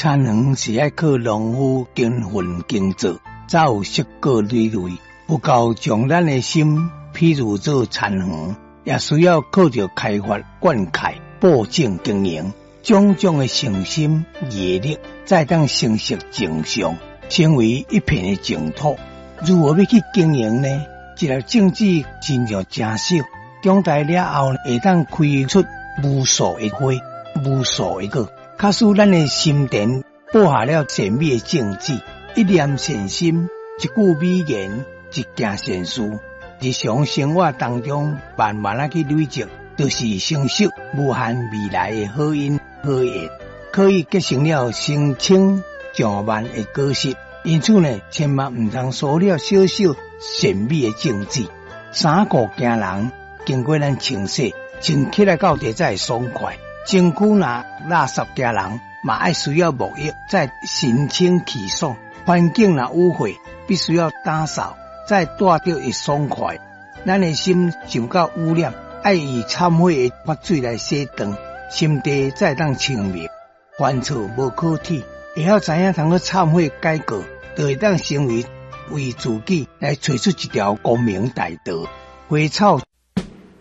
产园是要靠农夫勤奋耕作，才有硕果累累。不够将咱的心譬如做产园，也需要靠着开发、灌溉、保证经营，种种的诚心热力，再当成熟正常，成为一片的净土。如何要去经营呢？一个种子真像真小，长大了后会当开出无数的花、无数的果。假使咱的心田播下了善美的种子，一念善心，一句美言，一件善事，日常生活当中慢慢去累积，就是成熟无限未来的好因好缘，可以结成了成千上万的果实。因此呢，千万唔通输了小小善美的种子。衫裤惊人，经过咱清洗，穿起来到底才会爽快。身躯若垃圾惊人，嘛爱需要沐浴，才神清气爽。环境若污秽，必须要打扫，才带着会爽快。咱的心受到污染，爱以忏悔的法水来洗净，心地才当清明。犯错无可体，会晓知影通去忏悔改过，就会当成为自己来找出一条光明大道。花草